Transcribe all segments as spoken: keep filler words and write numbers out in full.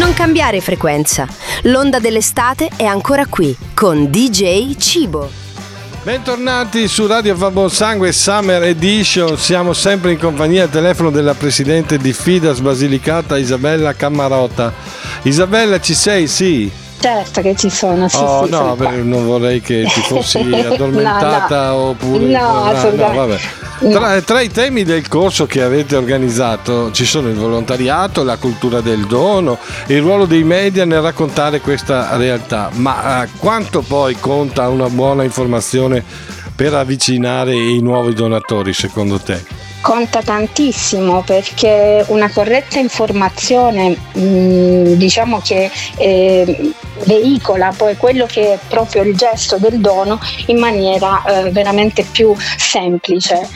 Non cambiare frequenza. L'onda dell'estate è ancora qui con D J Cibo. Bentornati su Radio Fa Buon Sangue Summer Edition. Siamo sempre in compagnia al telefono della presidente di Fidas Basilicata, Isabella Cammarota. Isabella, ci sei? Sì. Certo che ci sono, sì, oh, sì, no, beh, non vorrei che ti fossi addormentata no, no. oppure no, no, vabbè. Tra, tra i temi del corso che avete organizzato ci sono il volontariato, la cultura del dono, il ruolo dei media nel raccontare questa realtà, ma eh, quanto poi conta una buona informazione per avvicinare i nuovi donatori secondo te? Conta tantissimo, perché una corretta informazione mh, diciamo che eh, veicola poi quello che è proprio il gesto del dono in maniera eh, veramente più semplice,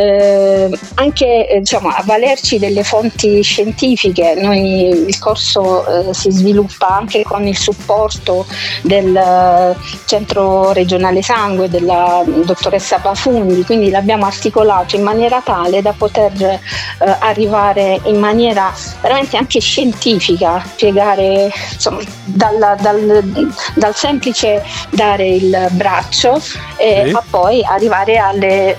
eh, anche eh, diciamo, avvalerci delle fonti scientifiche. Noi, il corso eh, si sviluppa anche con il supporto del eh, Centro Regionale Sangue della dottoressa Pafundi, quindi l'abbiamo articolato in maniera tale da poter eh, arrivare in maniera veramente anche scientifica, spiegare insomma, dalla, dal, dal semplice dare il braccio e sì. a poi arrivare alle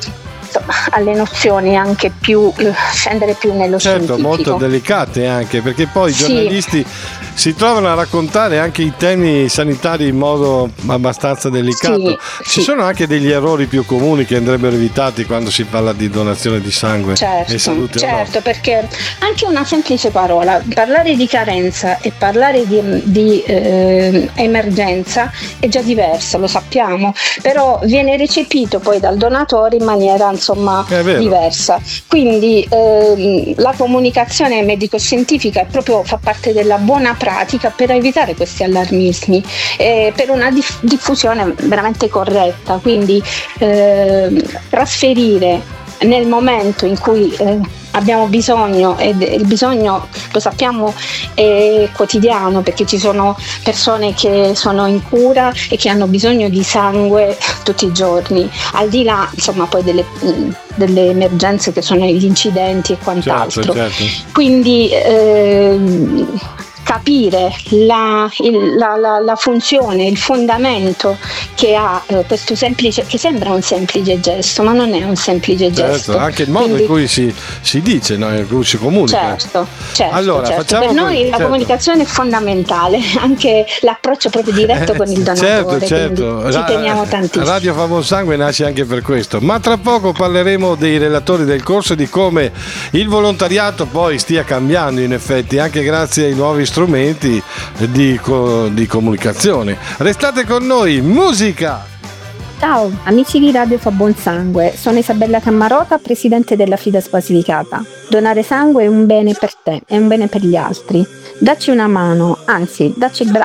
alle nozioni anche più, scendere più nello certo, scientifico. Molto delicate anche, perché poi i sì. giornalisti si trovano a raccontare anche i temi sanitari in modo abbastanza delicato. Sì, Ci sì. sono anche degli errori più comuni che andrebbero evitati quando si parla di donazione di sangue certo, e salute. Certo, no? Perché anche una semplice parola, parlare di carenza e parlare di, di eh, emergenza è già diverso, lo sappiamo, però viene recepito poi dal donatore in maniera insomma diversa. Quindi ehm, la comunicazione medico-scientifica è proprio fa parte della buona pratica per evitare questi allarmismi, eh, per una diff- diffusione veramente corretta. Quindi eh, trasferire nel momento in cui eh, abbiamo bisogno, e il bisogno lo sappiamo è quotidiano, perché ci sono persone che sono in cura e che hanno bisogno di sangue tutti i giorni, al di là insomma poi delle, delle emergenze che sono gli incidenti e quant'altro. Certo, certo. Quindi ehm, capire la, il, la, la, la funzione, il fondamento che ha eh, questo semplice, che sembra un semplice gesto, ma non è un semplice certo, gesto. Anche il modo Quindi, in cui si, si dice, no? In cui si comunica. Certo, certo, allora, certo. Per noi que- la certo. comunicazione è fondamentale, anche l'approccio proprio diretto eh, con il certo, donatore. certo. Ci teniamo tantissimo. Radio Fa Buon Sangue nasce anche per questo. Ma tra poco parleremo dei relatori del corso e di come il volontariato poi stia cambiando, in effetti, anche grazie ai nuovi strumenti di, co- di comunicazione. Restate con noi, musica! Ciao amici di Radio Fa Buon Sangue, sono Isabella Cammarota, presidente della Fidas Basilicata. Donare sangue è un bene per te, è un bene per gli altri. Dacci una mano, anzi, dacci il braccio.